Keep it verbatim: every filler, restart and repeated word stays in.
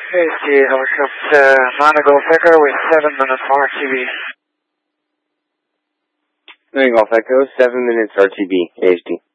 H D, helicopter nine Golf Echo with seven minutes R T B. nine Golf Echo, seven minutes R T B, H D.